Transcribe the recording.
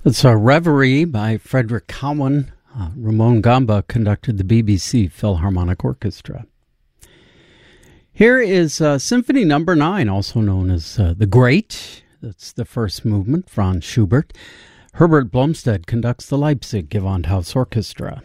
It's a Reverie by Frederick Cowan. Ramon Gamba conducted the BBC Philharmonic Orchestra. Here is Symphony No. 9, also known as The Great. That's the first movement, Franz Schubert. Herbert Blomstedt conducts the Leipzig Gewandhaus Orchestra.